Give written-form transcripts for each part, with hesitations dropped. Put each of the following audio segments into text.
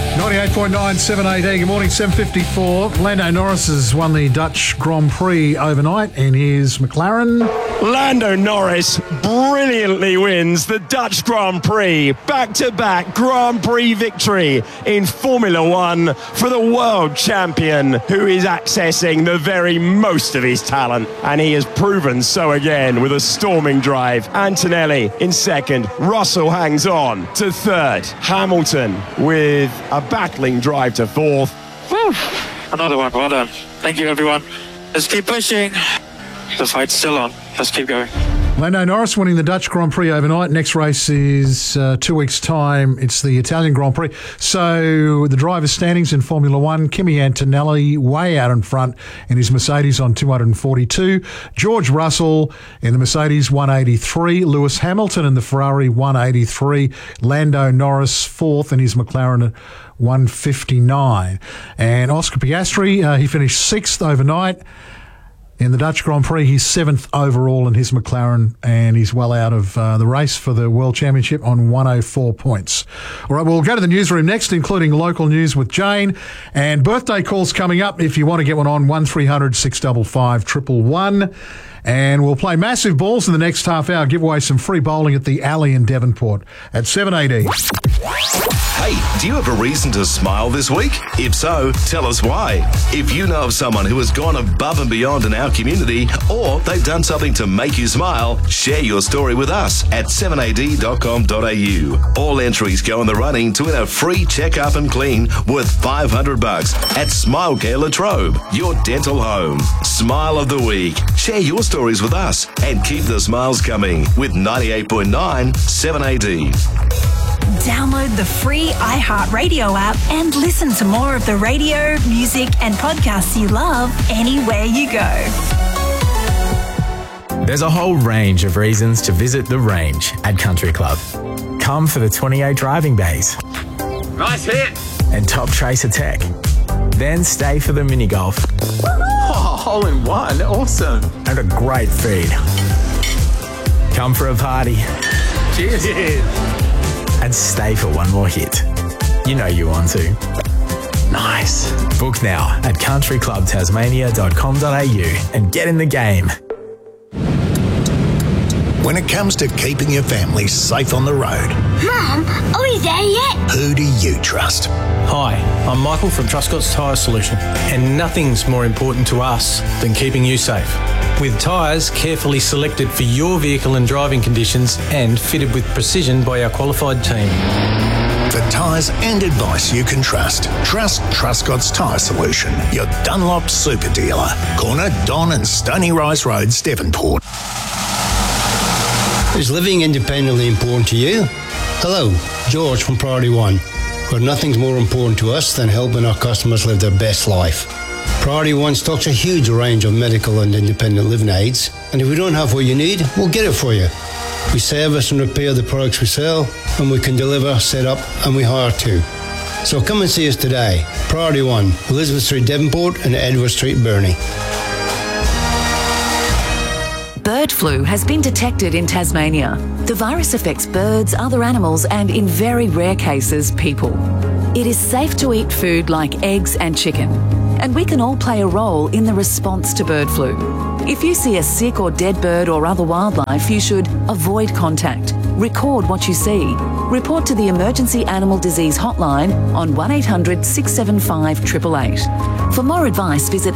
98.9, 780. Good morning, 7:54. Lando Norris has won the Dutch Grand Prix overnight in his McLaren. Lando Norris brilliantly wins the Dutch Grand Prix. Back-to-back Grand Prix victory in Formula One for the world champion who is accessing the very most of his talent. And he has proven so again with a storming drive. Antonelli in second. Russell hangs on to third. Hamilton with a battling drive to fourth. Woo. Another one. Well done. Thank you, everyone. Let's keep pushing. The fight's still on. Let's keep going. Lando Norris winning the Dutch Grand Prix overnight. Next race is 2 weeks' time. It's the Italian Grand Prix. So the drivers' standings in Formula One, Kimi Antonelli way out in front in his Mercedes on 242. George Russell in the Mercedes 183. Lewis Hamilton in the Ferrari 183. Lando Norris fourth in his McLaren 159. And Oscar Piastri, he finished sixth overnight. In the Dutch Grand Prix, he's seventh overall in his McLaren, and he's well out of the race for the World Championship on 104 points. All right, we'll go to the newsroom next, including local news with Jane, and birthday calls coming up. If you want to get one on, 1300 655 111. And we'll play massive balls in the next half hour, give away some free bowling at the Alley in Devonport at 7:80. Hey, do you have a reason to smile this week? If so, tell us why. If you know of someone who has gone above and beyond in our community, or they've done something to make you smile, share your story with us at 7ad.com.au. All entries go in the running to win a free check-up and clean worth $500 at Smilecare La Trobe, your dental home. Smile of the week. Share your stories with us and keep the smiles coming with 98.9 7AD. Download the free iHeartRadio app and listen to more of the radio, music and podcasts you love anywhere you go. There's a whole range of reasons to visit the range at Country Club. Come for the 28 driving bays. Nice hit. And top tracer tech. Then stay for the mini golf. Oh, hole in one. Awesome. And a great feed. Come for a party. Cheers. And stay for one more hit. You know you want to. Nice. Book now at countryclubtasmania.com.au and get in the game. When it comes to keeping your family safe on the road, Mum, are we there yet? who do you trust? Hi, I'm Michael from Truscott's Tyre Solution, and nothing's more important to us than keeping you safe. With tyres carefully selected for your vehicle and driving conditions and fitted with precision by our qualified team. For tyres and advice you can trust Truscott's Tyre Solution, your Dunlop super dealer. Corner Don and Stony Rise Roads, Devonport. Is living independently important to you? Hello, George from Priority One, where nothing's more important to us than helping our customers live their best life. Priority One stocks a huge range of medical and independent living aids, and if we don't have what you need, we'll get it for you. We service and repair the products we sell, and we can deliver, set up, and we hire too. So come and see us today. Priority One, Elizabeth Street, Devonport, and Edward Street, Burnie. Bird flu has been detected in Tasmania. The virus affects birds, other animals, and in very rare cases, people. It is safe to eat food like eggs and chicken, and we can all play a role in the response to bird flu. If you see a sick or dead bird or other wildlife, you should avoid contact, record what you see, report to the Emergency Animal Disease Hotline on 1800 675 888. For more advice, visit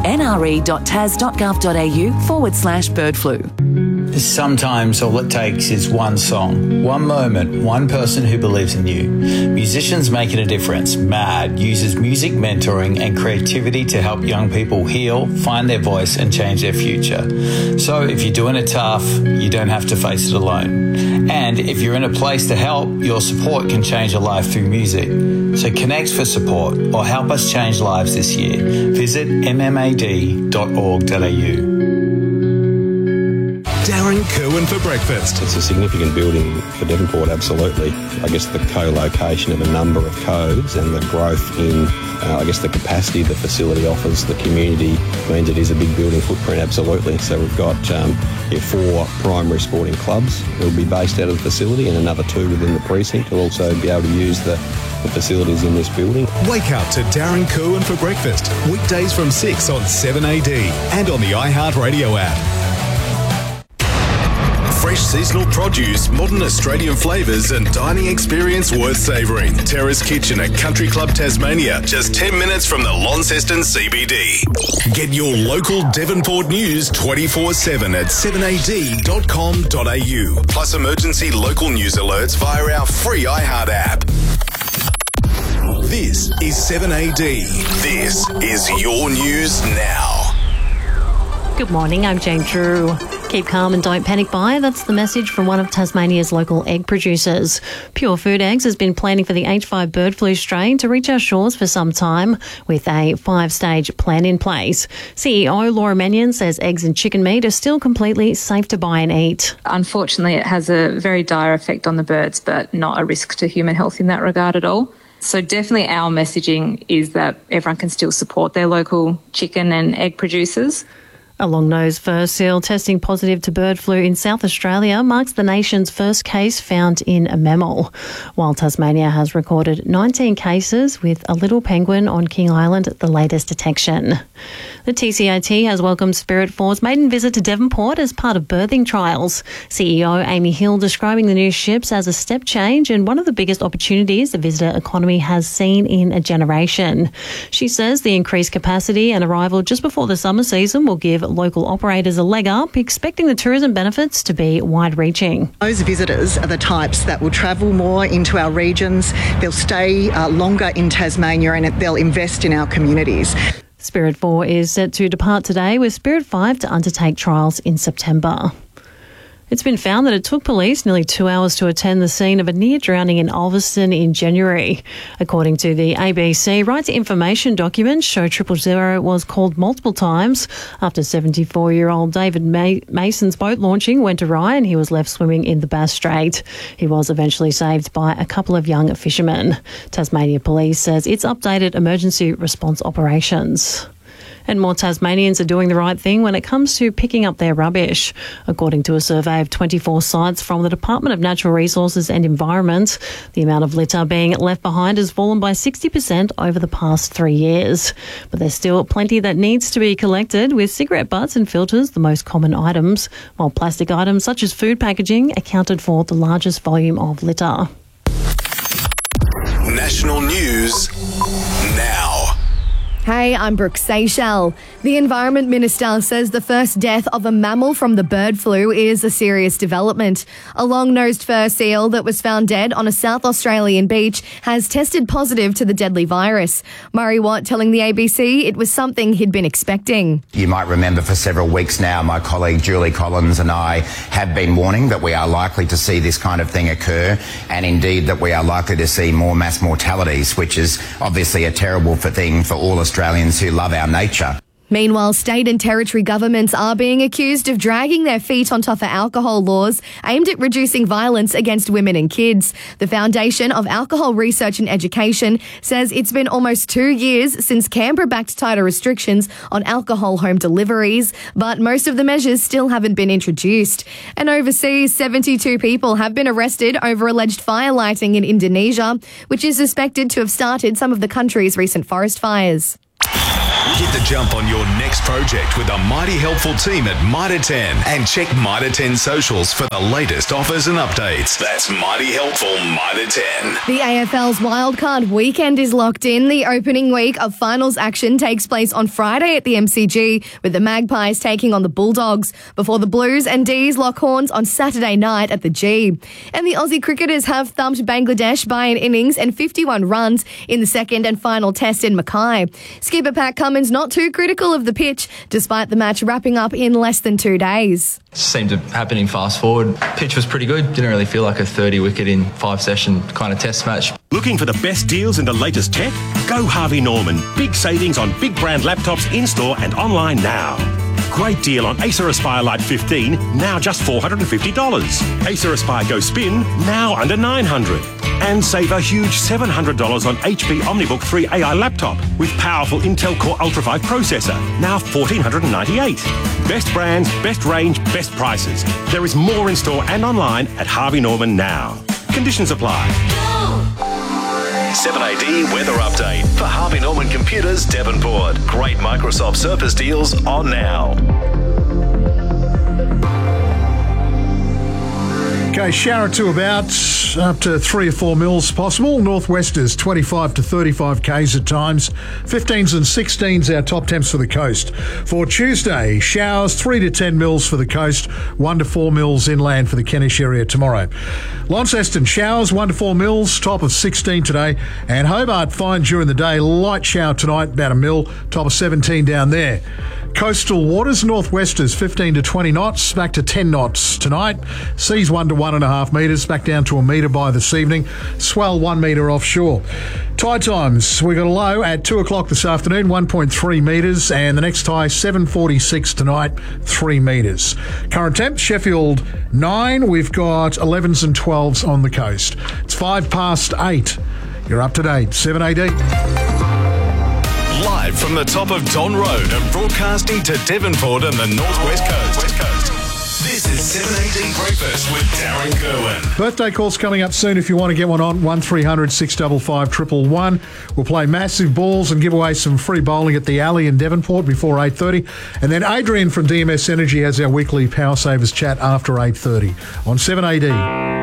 nre.tas.gov.au/bird flu. Sometimes all it takes is one song, one moment, one person who believes in you. Musicians Making a Difference, MAD, uses music mentoring and creativity to help young people heal, find their voice and change their future. So if you're doing it tough, you don't have to face it alone. And if you're in a place to help, your support can change a life through music. So connect for support or help us change lives this year. Visit mmad.org.au. Darren Kerwin for breakfast. It's a significant building for Devonport, absolutely. I guess the co-location of a number of codes and the growth in, the capacity the facility offers the community means it is a big building footprint, absolutely. So we've got 4 primary sporting clubs that will be based out of the facility and another 2 within the precinct will also be able to use the facilities in this building. Wake up to Darren Kerwin for breakfast. Weekdays from 6 on 7AD and on the iHeartRadio app. Fresh seasonal produce, modern Australian flavours and dining experience worth savouring. Terrace Kitchen at Country Club Tasmania, just 10 minutes from the Launceston CBD. Get your local Devonport news 24/7 at 7ad.com.au. Plus emergency local news alerts via our free iHeart app. This is 7AD. This is your news now. Good morning, I'm Jane Drew. Keep calm and don't panic buy. That's the message from one of Tasmania's local egg producers. Pure Food Eggs has been planning for the H5 bird flu strain to reach our shores for some time with a 5-stage plan in place. CEO Laura Mannion says eggs and chicken meat are still completely safe to buy and eat. Unfortunately, it has a very dire effect on the birds, but not a risk to human health in that regard at all. So definitely our messaging is that everyone can still support their local chicken and egg producers. A long-nosed fur seal testing positive to bird flu in South Australia marks the nation's first case found in a mammal, while Tasmania has recorded 19 cases with a little penguin on King Island at the latest detection. The TCAT has welcomed Spirit 4's maiden visit to Devonport as part of birthing trials. CEO Amy Hill describing the new ships as a step change and one of the biggest opportunities the visitor economy has seen in a generation. She says the increased capacity and arrival just before the summer season will give local operators a leg up, expecting the tourism benefits to be wide-reaching. Those visitors are the types that will travel more into our regions, they'll stay longer in Tasmania and they'll invest in our communities. Spirit 4 is set to depart today, with Spirit 5 to undertake trials in September. It's been found that it took police nearly 2 hours to attend the scene of a near drowning in Ulverston in January. According to the ABC, right to information documents show 000 was called multiple times after 74-year-old David Mason's boat launching went awry and he was left swimming in the Bass Strait. He was eventually saved by a couple of young fishermen. Tasmania Police says it's updated emergency response operations. And more Tasmanians are doing the right thing when it comes to picking up their rubbish. According to a survey of 24 sites from the Department of Natural Resources and Environment, the amount of litter being left behind has fallen by 60% over the past 3 years. But there's still plenty that needs to be collected, with cigarette butts and filters the most common items, while plastic items such as food packaging accounted for the largest volume of litter. National news now. Hey, I'm Brooke Seychelles. The Environment Minister says the first death of a mammal from the bird flu is a serious development. A long-nosed fur seal that was found dead on a South Australian beach has tested positive to the deadly virus. Murray Watt telling the ABC it was something he'd been expecting. You might remember for several weeks now, my colleague Julie Collins and I have been warning that we are likely to see this kind of thing occur, and indeed that we are likely to see more mass mortalities, which is obviously a terrible thing for all Australians who love our nature. Meanwhile, state and territory governments are being accused of dragging their feet on tougher alcohol laws aimed at reducing violence against women and kids. The Foundation of Alcohol Research and Education says it's been almost 2 years since Canberra backed tighter restrictions on alcohol home deliveries, but most of the measures still haven't been introduced. And overseas, 72 people have been arrested over alleged fire lighting in Indonesia, which is suspected to have started some of the country's recent forest fires. Get the jump on your next project with a mighty helpful team at Mitre 10 and check Mitre 10 socials for the latest offers and updates. That's mighty helpful Mitre 10. The AFL's wildcard weekend is locked in. The opening week of finals action takes place on Friday at the MCG, with the Magpies taking on the Bulldogs, before the Blues and D's lock horns on Saturday night at the G. And the Aussie cricketers have thumped Bangladesh by an innings and 51 runs in the second and final test in Mackay. Skipper Pat Cummins not too critical of the pitch, despite the match wrapping up in less than 2 days. Seemed to happen in fast forward. Pitch was pretty good. Didn't really feel like a 30 wicket in 5 session kind of test match. Looking for the best deals and the latest tech? Go Harvey Norman. Big savings on big brand laptops in store and online now. Great deal on Acer Aspire Lite 15, now just $450. Acer Aspire Go Spin, now under $900. And save a huge $700 on HP OmniBook 3 AI laptop with powerful Intel Core Ultra 5 processor, now $1,498. Best brands, best range, best prices. There is more in store and online at Harvey Norman now. Conditions apply. 7AD weather update for Harvey Norman Computers, Devonport. Great Microsoft Surface deals on now. Okay, shower to about up to 3 or 4 mils possible. Northwesters 25 to 35 k's at times. 15s and 16s our top temps for the coast. For Tuesday, showers 3 to 10 mils for the coast, 1 to 4 mils inland for the Kentish area tomorrow. Launceston showers 1 to 4 mils, top of 16 today, and Hobart fine during the day. Light shower tonight, about a mil, top of 17 down there. Coastal waters, northwesters 15 to 20 knots, back to 10 knots tonight. Seas 1 to 1.5 metres, back down to a metre by this evening. Swell 1 metre offshore. Tide times, we got a low at 2 o'clock this afternoon, 1.3 metres, and the next high 7:46 tonight, 3 metres. Current temp, Sheffield 9, we've got 11s and 12s on the coast. It's 8:05. You're up to date, 7AD. Live from the top of Don Road and broadcasting to Devonport and the Northwest Coast. This is 7AD Breakfast with Darren Kerwin. Birthday calls coming up soon if you want to get one on, 1300 655 111. We'll play massive balls and give away some free bowling at the Alley in Devonport before 8:30. And then Adrian from DMS Energy has our weekly Power Savers chat after 8:30 on 7AD.